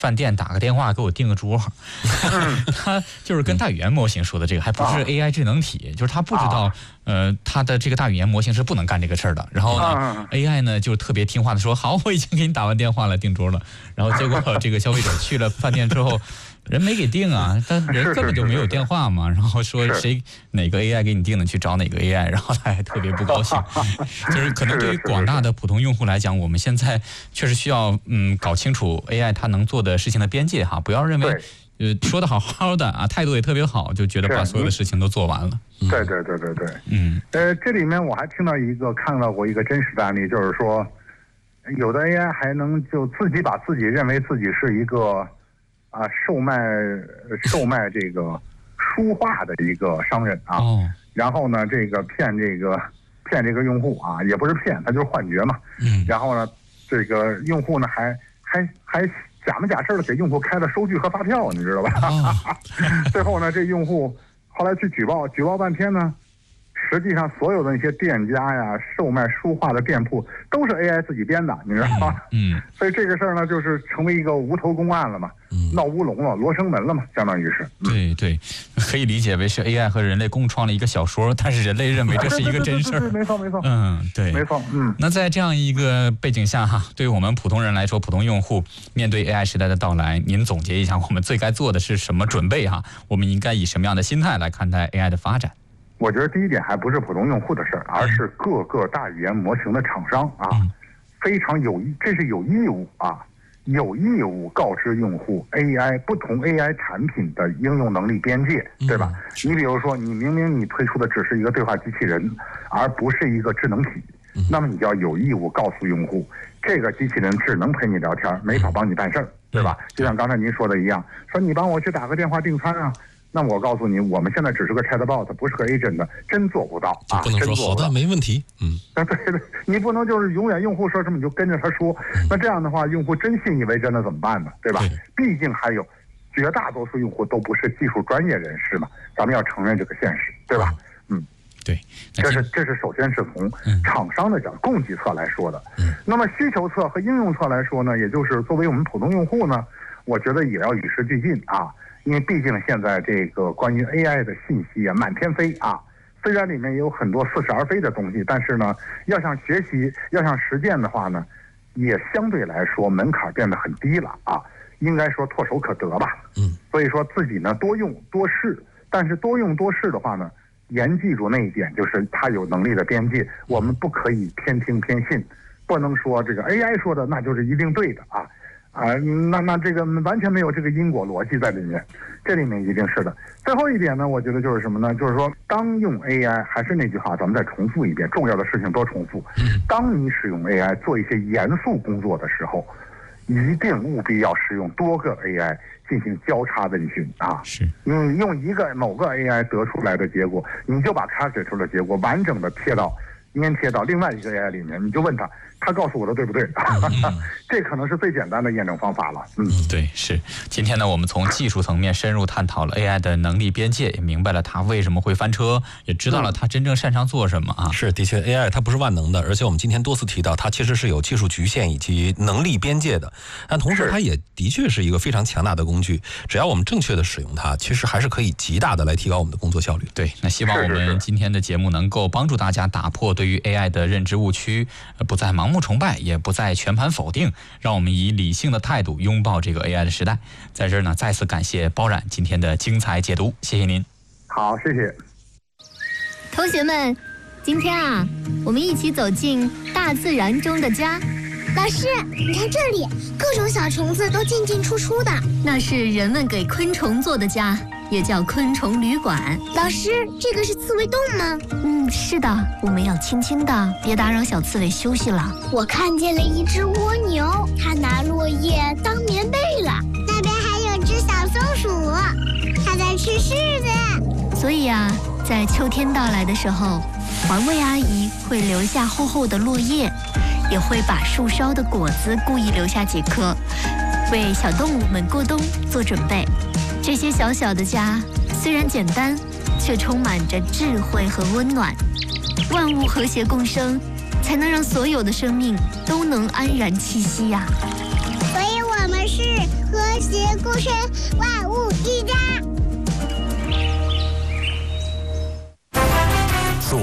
饭店打个电话给我订个桌，他就是跟大语言模型说的这个，还不是 AI 智能体，就是他不知道，他的这个大语言模型是不能干这个事儿的。然后呢，AI 呢就特别听话的说，好，我已经给你打完电话了，订桌了。然后结果这个谁去了饭店之后。人没给定啊，但人根本就没有电话嘛。然后说哪个 AI 给你定的，去找哪个 AI， 然后他还特别不高兴。就是可能对于广大的普通用户来讲，我们现在确实需要搞清楚 AI 它能做的事情的边界哈，不要认为说的好好的啊，态度也特别好，就觉得把所有的事情都做完了。 对，这里面我还看到过一个真实的案例，就是说有的 AI 还能就自己把自己认为自己是一个。售卖这个书画的一个商人啊，然后呢，这个骗这个用户啊，也不是骗，他就是幻觉嘛。然后呢，这个用户呢还假模假式的给用户开了收据和发票，你知道吧？最后呢，这用户后来去举报半天呢。实际上，所有的那些店家呀，售卖书画的店铺都是 AI 自己编的，你知道吗？所以这个事儿呢，就是成为一个无头公案了嘛，闹乌龙了，罗生门了嘛，相当于是。 对，可以理解为是 AI 和人类共创了一个小说，但是人类认为这是一个真事儿。 没错。 对， 没错。 那在这样一个背景下哈，对于我们普通人来说，普通用户面对 AI 时代的到来，您总结一下，我们最该做的是什么准备哈？我们应该以什么样的心态来看待 AI 的发展？ 我觉得第一点还不是普通用户的事儿，而是各个大语言模型的厂商啊，非常这是有义务啊，有义务告知用户不同 AI 产品的应用能力边界，对吧？你比如说，你明明你推出的只是一个对话机器人，而不是一个智能体，那么你就要有义务告诉用户，这个机器人只能陪你聊天，没法帮你办事儿，对吧？就像刚才您说的一样，说你帮我去打个电话订餐啊。那我告诉你，我们现在只是个 chatbot， 不是个 agent， 真做不到啊！ 不能说好的没问题， 对，你不能就是永远用户说什么你就跟着他说，那这样的话，用户真信以为真的怎么办呢？对吧？毕竟还有绝大多数用户都不是技术专业人士嘛，咱们要承认这个现实，对吧？ 对， 这是首先是从厂商的供给侧来说的。那么需求侧和应用侧来说呢，也就是作为我们普通用户呢，我觉得也要与时俱进啊。因为毕竟现在这个关于 AI 的信息啊满天飞啊，虽然里面也有很多似是而非的东西，但是呢，要想学习、要想实践的话呢，也相对来说门槛变得很低了啊，应该说唾手可得吧。所以说自己呢多用多试，但是多用多试的话呢，严记住那一点，就是它有能力的边界，我们不可以偏听偏信，不能说这个 AI 说的那就是一定对的啊。那这个完全没有这个因果逻辑在里面，这里面一定是的。最后一点呢，我觉得就是什么呢？就是说，当用 AI， 还是那句话，咱们再重复一遍，重要的事情多重复。当你使用 AI 做一些严肃工作的时候，一定务必要使用多个 AI 进行交叉问询啊。 是， 你用某个 AI 得出来的结果，你就把它给出的结果完整的粘贴到另外一个 AI 里面，你就问他告诉我的对不对？这可能是最简单的验证方法了。 对，是。今天呢，我们从技术层面深入探讨了 AI 的能力边界，也明白了它为什么会翻车，也知道了它真正擅长做什么啊。 是，的确 AI 它不是万能的，而且我们今天多次提到，它其实是有技术局限以及能力边界的。但同时，它也的确是一个非常强大的工具，只要我们正确的使用它，其实还是可以极大的来提高我们的工作效率。 对，那希望我们今天的节目能够帮助大家打破对于 AI 的认知误区，不再盲目崇拜，也不再全盘否定，让我们以理性的态度拥抱这个 AI 的时代。在这儿呢，再次感谢包冉今天的精彩解读，谢谢您。 好，谢谢。 同学们，今天啊，我们一起走进大自然中的家。 老师，你看这里，各种小虫子都进进出出的， 那是人们给昆虫做的家，也叫昆虫旅馆。 老师，这个是刺猬洞吗？ 是的，我们要轻轻的，别打扰小刺猬休息了。 我看见了一只蜗牛，它拿落叶当棉被了。那边还有只小松鼠，它在吃柿子。 所以啊，在秋天到来的时候，环卫阿姨会留下厚厚的落叶，也会把树梢的果子故意留下几颗，为小动物们过冬做准备。这些小小的家虽然简单，却充满着智慧和温暖。万物和谐共生，才能让所有的生命都能安然栖息呀。 所以我们是和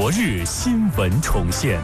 昨日新闻重现。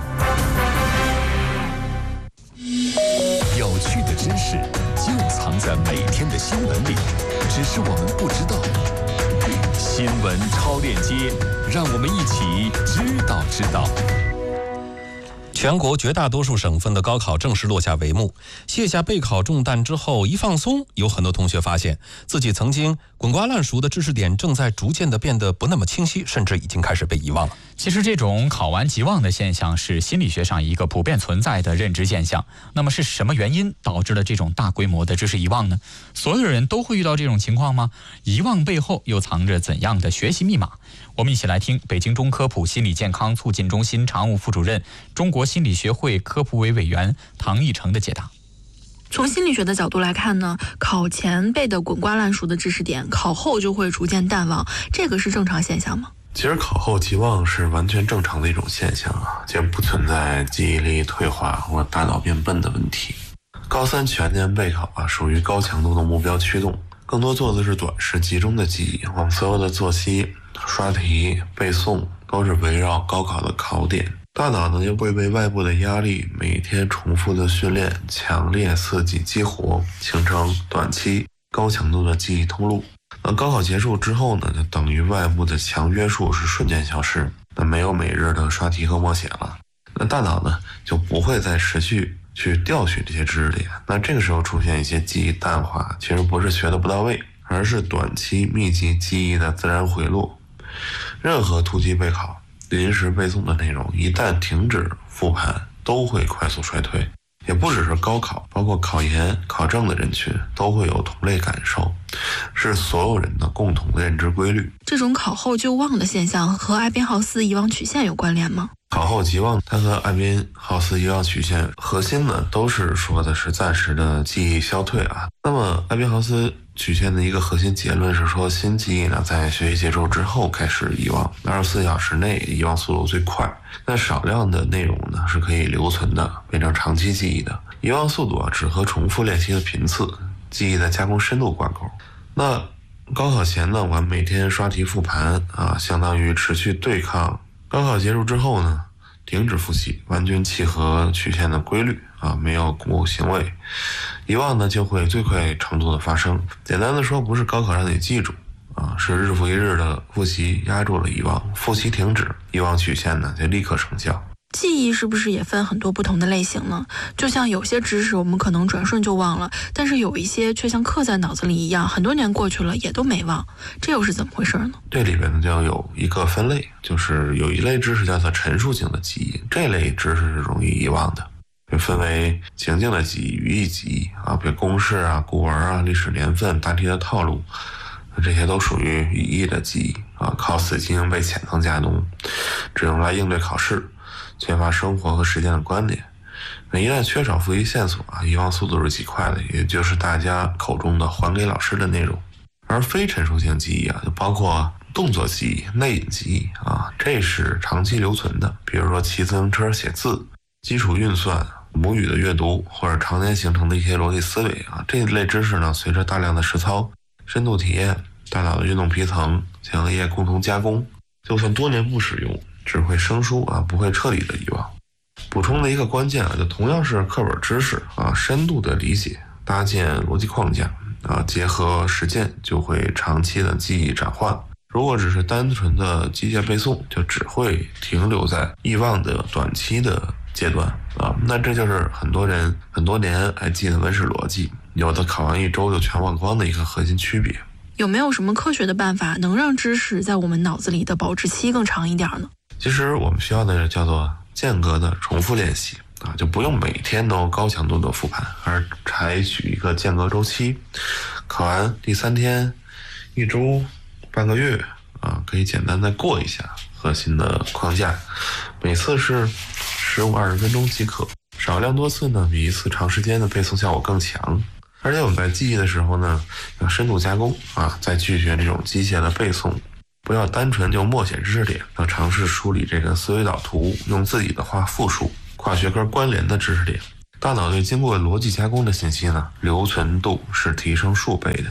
有趣的知识就藏在每天的新闻里，只是我们不知道。新闻超链接，让我们一起知道。 全国绝大多数省份的高考正式落下帷幕，卸下备考重担之后一放松，有很多同学发现自己曾经滚瓜烂熟的知识点正在逐渐的变得不那么清晰，甚至已经开始被遗忘了。 其实这种考完即忘的现象是心理学上一个普遍存在的认知现象。那么是什么原因导致了这种大规模的知识遗忘呢？所有人都会遇到这种情况吗？遗忘背后又藏着怎样的学习密码？我们一起来听北京中科普心理健康促进中心常务副主任、中国心理学会科普委委员唐义成的解答。 从心理学的角度来看呢，考前背的滚瓜烂熟的知识点，考后就会逐渐淡忘，这个是正常现象吗？ 其实考后即忘是完全正常的一种现象啊，其实不存在记忆力退化或大脑变笨的问题。高三全年备考啊，属于高强度的目标驱动，更多做的是短时集中的记忆。我们所有的作息、刷题、背诵都是围绕高考的考点。大脑呢又会被外部的压力、每天重复的训练、强烈刺激激活，形成短期高强度的记忆通路。那高考结束之后呢，就等于外部的强约束是瞬间消失，那没有每日的刷题和默写了，那大脑呢就不会再持续去调取这些知识点。那这个时候出现一些记忆淡化，其实不是学的不到位，而是短期密集记忆的自然回落。任何突击备考、临时背诵的内容一旦停止复盘，都会快速衰退。也不只是高考，包括考研、考证的人群都会有同类感受，是所有人的共同的认知规律。 这种考后就忘的现象和艾宾浩斯遗忘曲线有关联吗？ 考后即忘，它和艾宾浩斯遗忘曲线核心呢，都是说的是暂时的记忆消退啊。那么艾宾浩斯曲线的一个核心结论是说，新记忆呢在学习结束之后开始遗忘，24小时内遗忘速度最快。那少量的内容呢是可以留存的，变成长期记忆的。遗忘速度啊只和重复练习的频次、记忆的加工深度挂钩。那高考前呢，我们每天刷题复盘啊，相当于持续对抗。高考结束之后呢，停止复习，完全契合曲线的规律啊，没有公务行为，遗忘呢就会最快程度的发生。简单的说，不是高考让你记住啊，是日复一日的复习压住了遗忘，复习停止，遗忘曲线呢就立刻生效。 记忆是不是也分很多不同的类型呢？就像有些知识我们可能转瞬就忘了，但是有一些却像刻在脑子里一样，很多年过去了也都没忘，这又是怎么回事呢？ 这里边呢就有一个分类，就是有一类知识叫做陈述性的记忆，这类知识是容易遗忘的，分为情境的记忆、语义记忆啊，比如公式啊、古文啊、历史年份、答题的套路，这些都属于语义的记忆啊，靠死记硬背浅层加浓，只用来应对考试，缺乏生活和实践的关联。一旦缺少复习线索啊，遗忘速度是极快的，也就是大家口中的还给老师的内容。而非陈述性记忆啊，就包括动作记忆、内隐记忆啊，这是长期留存的。比如说骑自行车写字、基础运算、母语的阅读，或者常年形成的一些逻辑思维啊，这一类知识呢，随着大量的实操、深度体验，大脑的运动皮层、前额叶共同加工，就算多年不使用，只会生疏啊，不会彻底的遗忘。补充的一个关键啊，就同样是课本知识啊，深度的理解，搭建逻辑框架啊，结合实践，就会长期的记忆转化。如果只是单纯的机械背诵，就只会停留在遗忘的短期的阶段啊。那这就是很多人很多年还记得文史逻辑，有的考完1周就全忘光的一个核心区别。 有没有什么科学的办法能让知识在我们脑子里的保质期更长一点呢？ 其实我们需要的叫做间隔的重复练习啊，就不用每天都高强度的复盘，而采取一个间隔周期。考完第3天、1周、半个月啊，可以简单再过一下核心的框架，每次是15-20分钟即可。少量多次呢，比一次长时间的背诵效果更强。而且我们在记忆的时候呢，要深度加工啊，再拒绝这种机械的背诵，不要单纯就默写知识点，要尝试梳理这个思维导图，用自己的话复述跨学科关联的知识点。大脑对经过逻辑加工的信息呢，留存度是提升数倍的。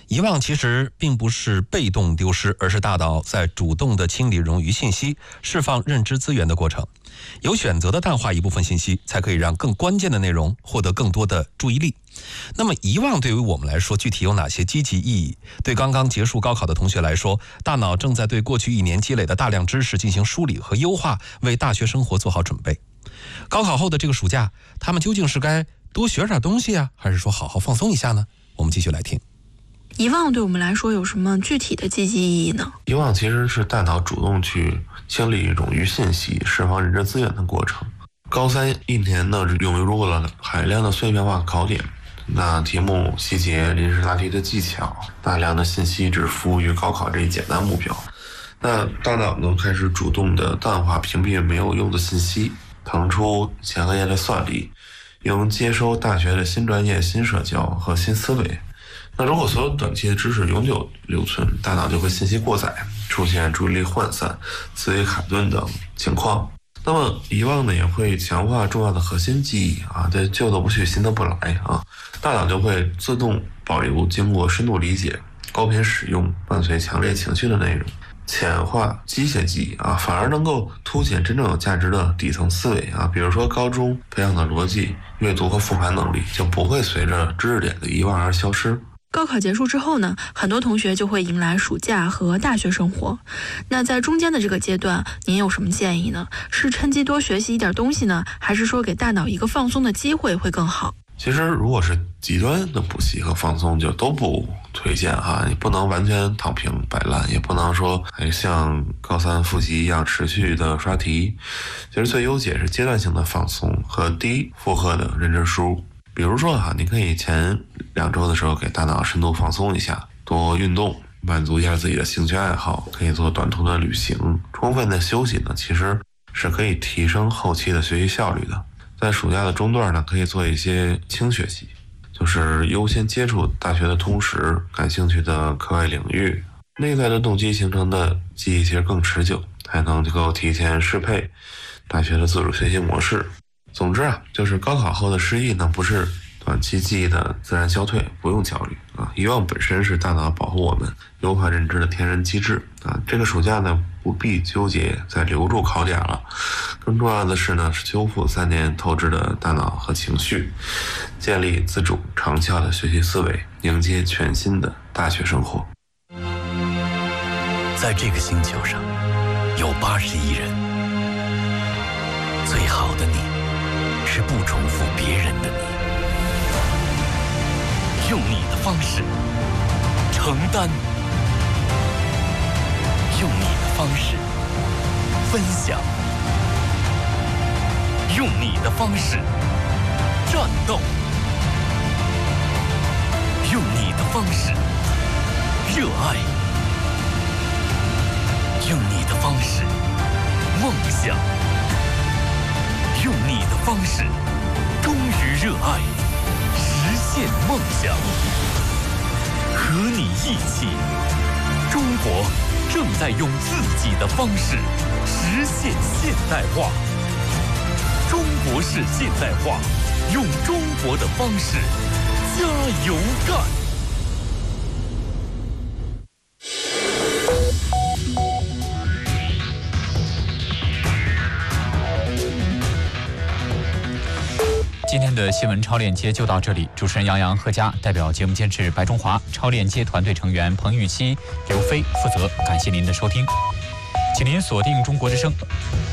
遗忘其实并不是被动丢失，而是大脑在主动的清理冗余信息、释放认知资源的过程。有选择的淡化一部分信息，才可以让更关键的内容获得更多的注意力。那么遗忘对于我们来说具体有哪些积极意义？对刚刚结束高考的同学来说，大脑正在对过去1年积累的大量知识进行梳理和优化，为大学生活做好准备。高考后的这个暑假，他们究竟是该多学点东西啊，还是说好好放松一下呢？我们继续来听。 遗忘对我们来说有什么具体的积极意义呢？ 遗忘其实是大脑主动去清理冗余信息、释放认知资源的过程。高31年呢，涌入了海量的碎片化考点，那题目细节、临时答题的技巧，大量的信息只服务于高考这一简单目标。那大脑呢，开始主动的淡化、屏蔽没有用的信息，腾出前额叶的算力，用接收大学的新专业、新社交和新思维。那如果所有短期的知识永久留存，大脑就会信息过载，出现注意力涣散、思维卡顿等情况。那么遗忘呢，也会强化重要的核心记忆啊，对旧的不去，新的不来啊，大脑就会自动保留经过深度理解、高频使用、伴随强烈情绪的内容。浅化机械记忆啊，反而能够凸显真正有价值的底层思维啊，比如说高中培养的逻辑、阅读和复盘能力，就不会随着知识点的遗忘而消失。 高考结束之后呢，很多同学就会迎来暑假和大学生活。那在中间的这个阶段，您有什么建议呢？是趁机多学习一点东西呢，还是说给大脑一个放松的机会会更好？ 其实如果是极端的补习和放松，就都不推荐哈。你不能完全躺平摆烂，也不能说像高3复习一样持续的刷题。其实最优解是阶段性的放松和低负荷的认知输入。比如说你可以前2周的时候给大脑深度放松一下，多运动，满足一下自己的兴趣爱好，可以做短途的旅行。充分的休息呢，其实是可以提升后期的学习效率的。在暑假的中段呢，可以做一些轻学习，就是优先接触大学的通识、感兴趣的课外领域。内在的动机形成的记忆其实更持久，还能够提前适配大学的自主学习模式。总之就是高考后的失忆呢，不是短期记忆的自然消退，不用焦虑啊。遗忘本身是大脑保护我们、优化认知的天然机制啊。这个暑假呢，不必纠结再留住考点了，更重要的是呢，是修复3年透支的大脑和情绪，建立自主长效的学习思维，迎接全新的大学生活。 在这个星球上，有80亿人，最好的你是不重复别人的你，用你的方式承担，用你的方式分享，用你的方式战斗，用你的方式热爱，用你的方式梦想，用你的方式忠于热爱，实现梦想。和你一起，中国正在用自己的方式实现现代化。中国式现代化，用中国的方式加油干。 今天的新闻超链接就到这里，主持人杨洋、贺佳，代表节目监制白中华，超链接团队成员彭玉期、刘飞负责。感谢您的收听，请您锁定中国之声。